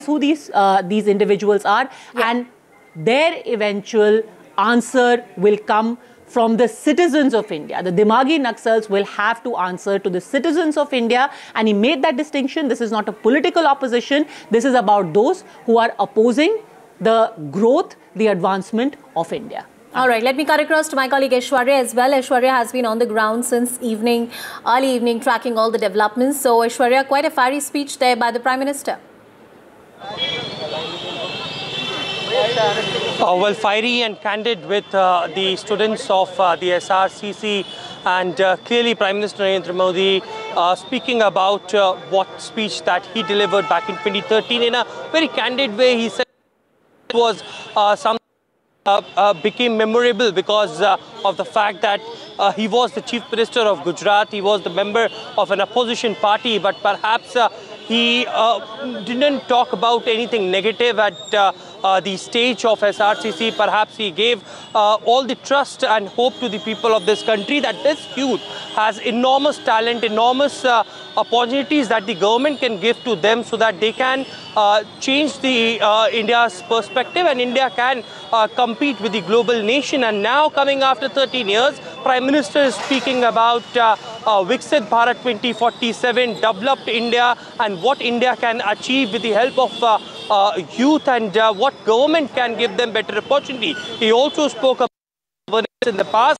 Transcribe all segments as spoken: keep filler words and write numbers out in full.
who these uh, these individuals are, yeah. and their eventual answer will come from the citizens of India. The Dimagi Naxals will have to answer to the citizens of India, and he made that distinction. This is not a political opposition. This is about those who are opposing the growth, the advancement of India. All right, let me cut across to my colleague Aishwarya as well. Aishwarya has been on the ground since evening, early evening, tracking all the developments. So Aishwarya, quite a fiery speech there by the Prime Minister. Uh, well, fiery and candid with uh, the students of uh, the S R C C, and uh, clearly Prime Minister Narendra Modi uh, speaking about uh, what speech that he delivered back in twenty thirteen in a very candid way. He said it was uh, some uh, uh, became memorable because uh, of the fact that uh, he was the Chief Minister of Gujarat, he was the member of an opposition party, but perhaps uh, he uh, didn't talk about anything negative at uh, uh, the stage of S R C C. Perhaps he gave uh, all the trust and hope to the people of this country that this youth has enormous talent, enormous uh, opportunities that the government can give to them so that they can uh, change the uh, India's perspective, and India can uh, compete with the global nation. And now, coming after thirteen years, Prime Minister is speaking about uh, uh, Viksit Bharat twenty forty-seven, developed India, and what India can achieve with the help of uh, uh, youth, and uh, what government can give them better opportunity. He also spoke about governance in the past.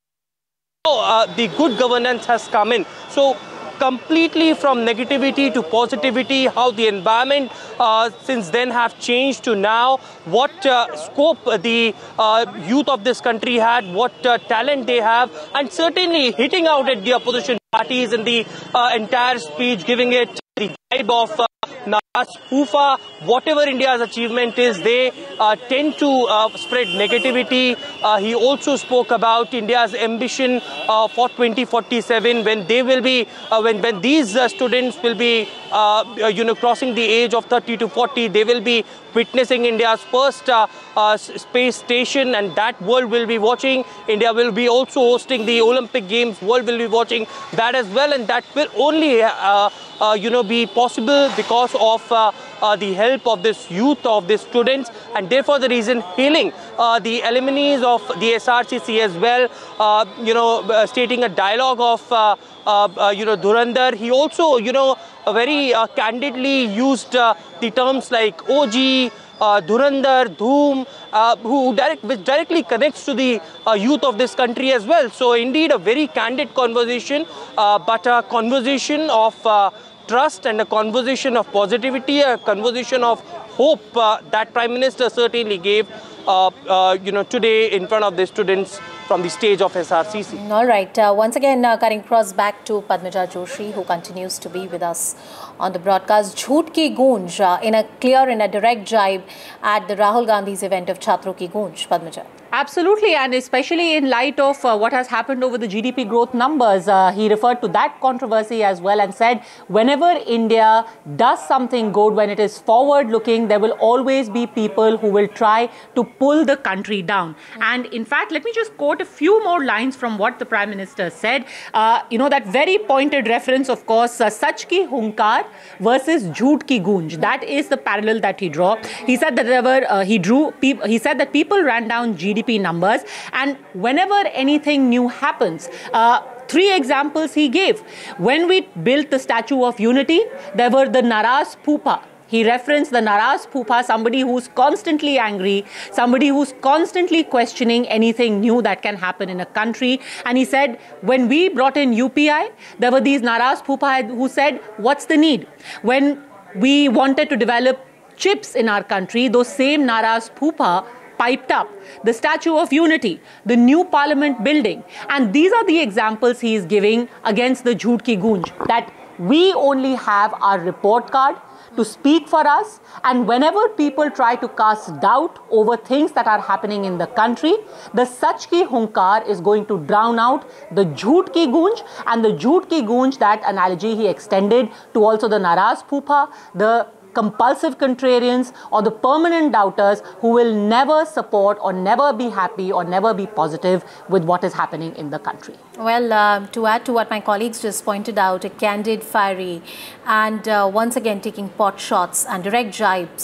So, uh, the good governance has come in. So, completely from negativity to positivity, how the environment uh, since then have changed to now, what uh, scope the uh, youth of this country had, what uh, talent they have, and certainly hitting out at the opposition parties in the uh, entire speech, giving it the vibe of uh, Naraz Pufa. Whatever India's achievement is, they uh, tend to uh, spread negativity. Uh, he also spoke about India's ambition uh, for twenty forty-seven, when they will be, uh, when when these uh, students will be, uh, you know, crossing the age of thirty to forty, they will be witnessing India's first uh, uh, space station, and that world will be watching. India will be also hosting the Olympic Games. World will be watching that as well, and that will only, uh, uh, you know, be possible because of uh, uh, the help of this youth, of these students, and therefore the reason hailing uh, the alumni of the S R C C as well, uh, you know, uh, stating a dialogue of, uh, uh, uh, you know, Dhurandhar. He also, you know, uh, very uh, candidly used uh, the terms like O G, Uh, Dhurandhar, Dhoom, uh, who direct, which directly connects to the uh, youth of this country as well. So indeed a very candid conversation, uh, but a conversation of uh, trust and a conversation of positivity, a conversation of hope uh, that Prime Minister certainly gave, uh, uh, you know, today in front of the students from the stage of S R C C. All right. Uh, once again, uh, cutting cross back to Padmaja Joshi, who continues to be with us on the broadcast. Jhoot ki goonj, uh, in a clear and a direct jibe at the Rahul Gandhi's event of Chhatron ki goonj. Padmaja. Absolutely, and especially in light of uh, what has happened over the G D P growth numbers, uh, he referred to that controversy as well and said whenever India does something good, when it is forward-looking, there will always be people who will try to pull the country down. And in fact, let me just quote a few more lines from what the Prime Minister said. Uh, you know, that very pointed reference, of course, uh, Sach ki hunkar versus Jhoot ki goonj. That is the parallel that he drew. He said that there were, uh, he drew, he said that people ran down G D P numbers, and whenever anything new happens, uh, three examples he gave. When we built the Statue of Unity, there were the Naraz Pupa. He referenced the Naraz Pupa, somebody who's constantly angry, somebody who's constantly questioning anything new that can happen in a country. And he said, when we brought in U P I, there were these Naraz Pupa who said, what's the need? When we wanted to develop chips in our country, those same Naraz Pupa piped up. The Statue of Unity, the new Parliament building. And these are the examples he is giving against the Jhoot ki goonj, that we only have our report card to speak for us, and whenever people try to cast doubt over things that are happening in the country, the Sach ki hunkar is going to drown out the Jhoot ki goonj, and the Jhoot ki goonj, that analogy he extended to also the Naraz Pupa, the compulsive contrarians or the permanent doubters who will never support or never be happy or never be positive with what is happening in the country. Well, uh, to add to what my colleagues just pointed out, a candid, fiery and uh, once again taking pot shots and direct jibes